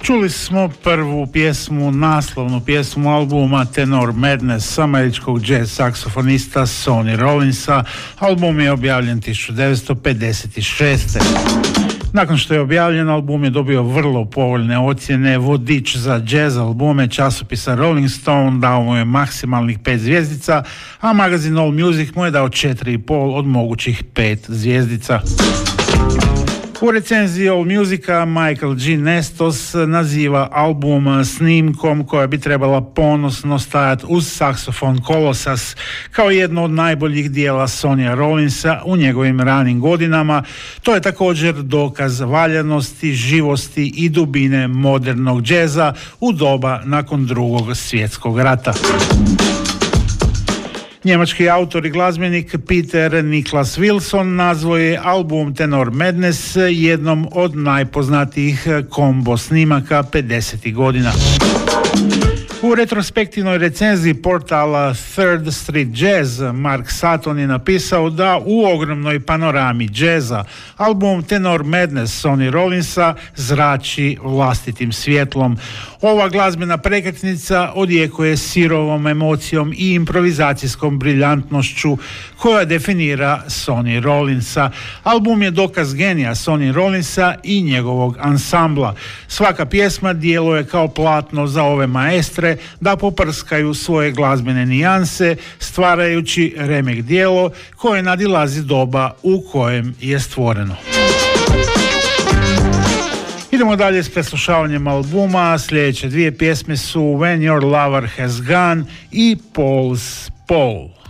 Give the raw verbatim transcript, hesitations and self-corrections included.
Čuli smo prvu pjesmu, naslovnu pjesmu albuma Tenor Madness američkog jazz saksofonista Sonny Rollinsa. Album je objavljen tisuću devetsto pedeset šeste. Nakon što je objavljen, album je dobio vrlo povoljne ocjene. Vodič za jazz albume časopisa Rolling Stone dao mu je maksimalnih pet zvjezdica, a magazin All Music mu je dao četiri i pol od mogućih pet zvjezdica. U recenziji All Musica Michael G. Nestos naziva album snimkom koja bi trebala ponosno stajati uz saksofon Colossus kao jedno od najboljih dijela Sonnya Rollinsa u njegovim ranim godinama. To je također dokaz valjanosti, živosti i dubine modernog džeza u doba nakon Drugog svjetskog rata. Njemački autor i glazbenik Peter Niklas Wilson nazvao je album Tenor Madness jednom od najpoznatijih kombo snimaka pedesetih godina. U retrospektivnoj recenziji portala Third Street Jazz Mark Sutton je napisao da u ogromnoj panorami džeza album Tenor Madness Sonny Rollinsa zrači vlastitim svjetlom. Ova glazbena prekretnica odjekuje sirovom emocijom i improvizacijskom briljantnošću koja definira Sonny Rollinsa. Album je dokaz genija Sonny Rollinsa i njegovog ansambla. Svaka pjesma djeluje kao platno za ove maestre da poprskaju svoje glazbene nijanse, stvarajući remek djelo koje nadilazi doba u kojem je stvoreno. Idemo dalje s preslušavanjem albuma. Sljedeće dvije pjesme su When Your Lover Has Gone i Paul's Paul.